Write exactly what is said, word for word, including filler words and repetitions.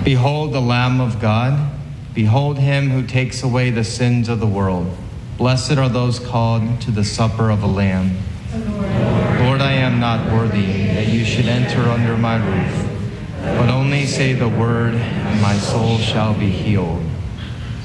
Behold the Lamb of God. Behold him who takes away the sins of the world. Blessed are those called to the supper of the Lamb. Lord, I am not worthy that you should enter under my roof, but only say the word, and my soul shall be healed.